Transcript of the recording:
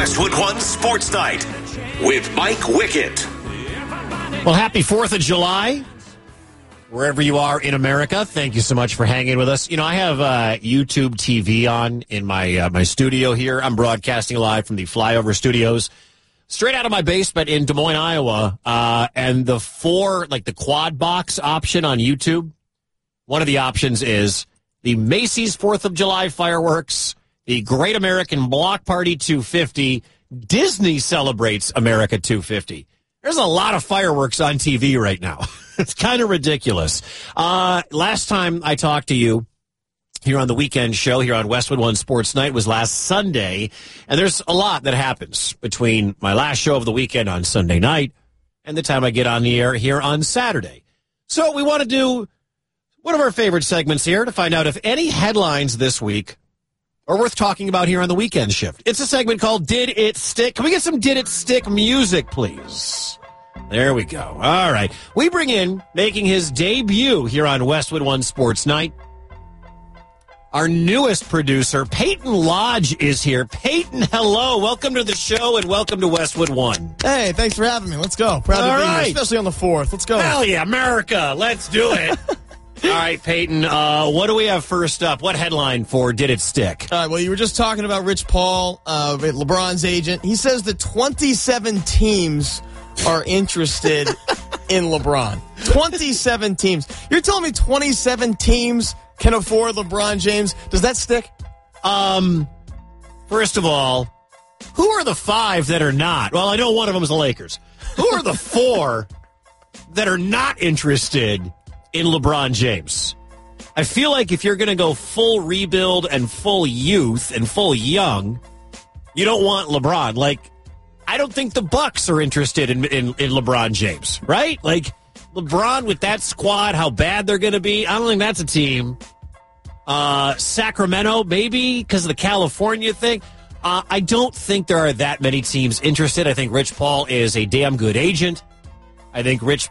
Westwood One Sports Night with Mike Wickett. Well, happy 4th of July, wherever you are in America. Thank you so much for hanging with us. You know, I have YouTube TV on in my studio here. I'm broadcasting live from the Flyover Studios, straight out of my basement in Des Moines, Iowa. And the quad box option on YouTube, one of the options is the Macy's 4th of July fireworks, the Great American Block Party 250, Disney Celebrates America 250. There's a lot of fireworks on TV right now. It's kind of ridiculous. Last time I talked to you here on the weekend show here on Westwood One Sports Night was last Sunday, and there's a lot that happens between my last show of the weekend on Sunday night and the time I get on the air here on Saturday. So we want to do one of our favorite segments here to find out if any headlines this week are worth talking about here on the weekend shift. It's a segment called Did It Stick? Can we get some Did It Stick music, please? There we go. All right. We bring in, making his debut here on Westwood One Sports Night, our newest producer, Peyton Lodge, is here. Peyton, hello. Welcome to the show and welcome to Westwood One. Hey, thanks for having me. Let's go. Proud to be here, especially on the 4th. Let's go. Hell yeah, America. Let's do it. All right, Peyton, what do we have first up? What headline for Did It Stick? All right, well, you were just talking about Rich Paul, LeBron's agent. He says that 27 teams are interested in LeBron. 27 teams. You're telling me 27 teams can afford LeBron James? Does that stick? First of all, who are the 5 that are not? Well, I know one of them is the Lakers. Who are the 4 that are not interested in LeBron James? I feel like if you're going to go full rebuild and full youth and full young, you don't want LeBron. Like, I don't think the Bucks are interested in LeBron James, right? Like, LeBron with that squad, how bad they're going to be, I don't think that's a team. Sacramento, maybe, because of the California thing. I don't think there are that many teams interested. I think Rich Paul is a damn good agent. I think Rich